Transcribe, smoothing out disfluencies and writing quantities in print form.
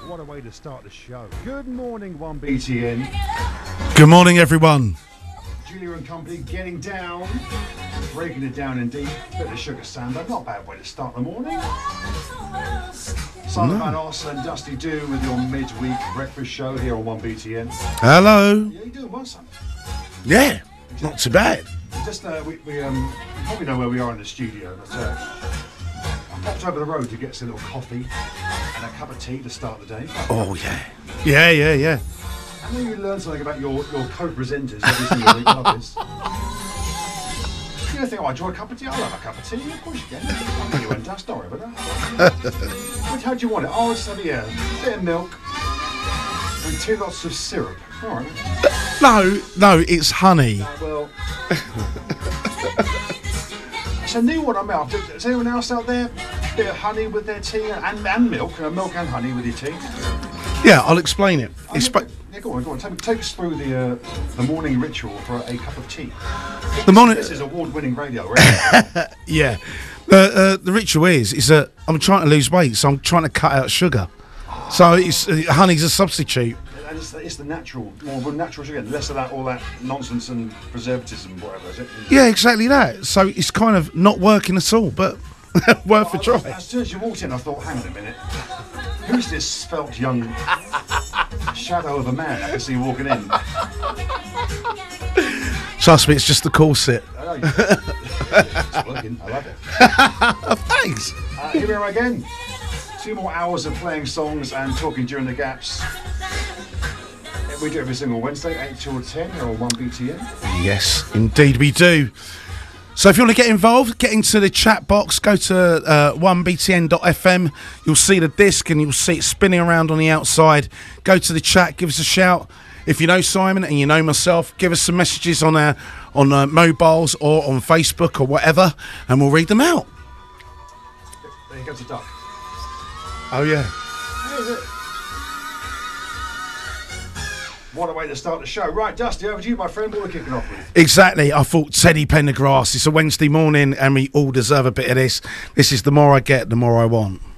What a way to start the show. Good morning, 1BTN. Good morning, everyone. Julia and company getting down, breaking it down indeed. Bit of Sugar Samba, not a bad way to start the morning. Simon Van Oss and Dusty Do with your midweek breakfast show here on 1BTN. Hello. Yeah, you doing well, son? Yeah, not too bad. Just we probably know where we are in the studio, but I popped over the road to get us a little coffee and a cup of tea to start the day. Oh, yeah. Yeah. I know you learn something about your co-presenters every single week. I love this. You don't think, oh, I enjoy a cup of tea? I'll have a cup of tea. Of course you can. I'll give you a dust, don't worry about that. How do you want it? Oh, just have a bit of milk and 2 lots of syrup. All right. No, it's honey. Well, it's a new one I'm out. Is anyone else out there? A bit of honey with their tea and milk. Milk and honey with your tea. Yeah, I'll explain it. Yeah, go on. Take us through the morning ritual for a cup of tea. This is award-winning radio, right? Yeah. The ritual is that I'm trying to lose weight, so I'm trying to cut out sugar. So honey's a substitute. And it's the natural, more natural sugar, less of that, all that nonsense and preservatism, whatever, is it? Yeah, exactly that. So it's kind of not working at all, but worth a try. As soon as you walked in, I thought, hang on a minute. Who's this svelte young shadow of a man I can see walking in? Trust me, it's just the corset. It's working. I love it. Thanks. Here we are again. 2 more hours of playing songs and talking during the gaps. We do every single Wednesday, 8 till 10, here on 1BTN. Yes, indeed we do. So if you want to get involved, get into the chat box, go to 1btn.fm. You'll see the disc and you'll see it spinning around on the outside. Go to the chat, give us a shout. If you know Simon and you know myself, give us some messages on mobiles or on Facebook or whatever, and we'll read them out. There goes a duck. Oh, yeah. Where is it? What a way to start the show. Right, Dusty, over to you, my friend. What are we kicking off with? Exactly. I thought Teddy Pendergrass. It's a Wednesday morning and we all deserve a bit of this. This is The More I Get, The More I Want.